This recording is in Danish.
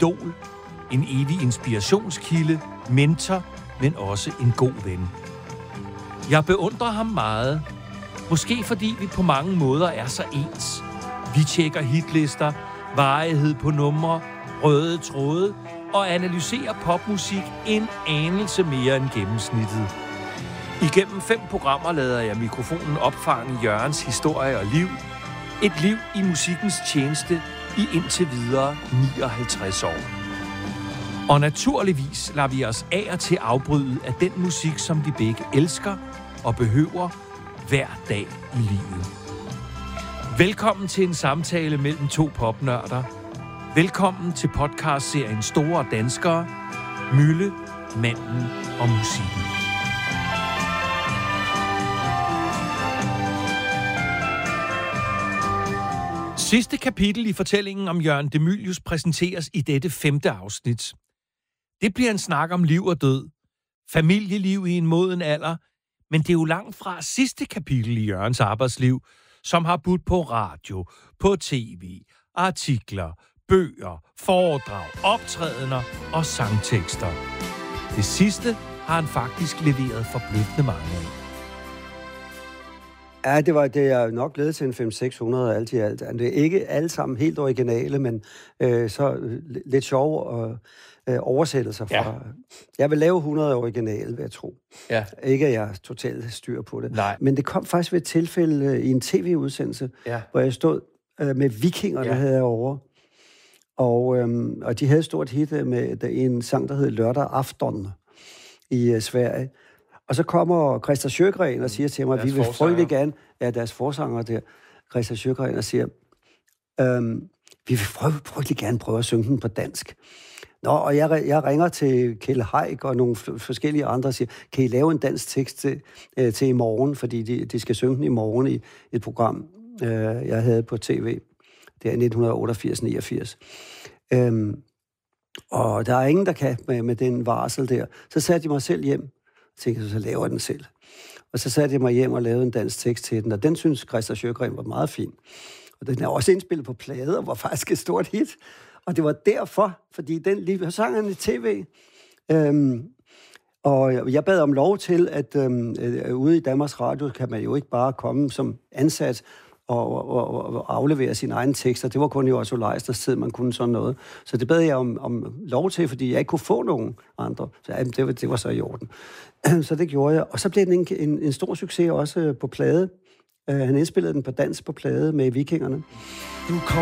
idol, en evig inspirationskilde, mentor, men også en god ven. Jeg beundrer ham meget, måske fordi vi på mange måder er så ens. Vi tjekker hitlister, varighed på numre, røde tråde og analyserer popmusik en anelse mere end gennemsnittet. Igennem 5 programmer lader jeg mikrofonen opfange Jørgens historie og liv. Et liv i musikkens tjeneste i indtil videre 59 år. Og naturligvis lader vi os af og til afbryde af den musik, som vi begge elsker og behøver hver dag i livet. Velkommen til en samtale mellem 2 popnørder. Velkommen til podcastserien Store Danskere, Mølle, Manden og Musikken. Sidste kapitel i fortællingen om Jørgen de Mylius præsenteres i dette 5. afsnit. Det bliver en snak om liv og død, familieliv i en moden alder, men det er jo langt fra sidste kapitel i Jørgens arbejdsliv, som har budt på radio, på tv, artikler, bøger, foredrag, optrædener og sangtekster. Det sidste har han faktisk leveret forbløffende mange af. Ja, det er nok blevet til en 500-600 alt i alt. Det er ikke alle sammen helt originale, men så lidt sjove oversættelser fra. Ja. Jeg vil lave 100 originale, vil jeg tro. Ja. Ikke at jeg er totalt styr på det. Nej. Men det kom faktisk ved et tilfælde i en tv-udsendelse, hvor jeg stod med vikingerne herovre. Og de havde et stort hit med en sang, der hed Lørdag Afton i Sverige. Og så kommer Christa Sjögren og siger til mig, at vi vil frygtelig gerne, deres forsanger der, Christa Sjögren, og siger, vi vil frygtelig gerne prøve at synge den på dansk. Nå, og jeg ringer til Kjeld Haik og nogle forskellige andre og siger, kan I lave en dansk tekst til i morgen, fordi de skal synge den i morgen i et program, jeg havde på tv. Det er 1988-89. Og der er ingen, der kan med den varsel der. Så satte de mig selv hjem. Tænkte, så laver jeg den selv. Og så satte jeg mig hjem og lavede en dansk tekst til den, og den synes Christa Sjögren var meget fin. Og den er også indspillet på plade, og var faktisk et stort hit. Og det var derfor, fordi den lige sang han i tv. Og jeg bad om lov til, at ude i Danmarks Radio kan man jo ikke bare komme som ansat og aflevere sine egne tekster. Det var kun i Otto Leisners tid, man kunne sådan noget. Så det bad jeg om lov til, fordi jeg ikke kunne få nogen andre. Så det var så i orden. Så det gjorde jeg. Og så blev den en stor succes også på plade. Han indspillede den på dans på plade med Vikingerne. Du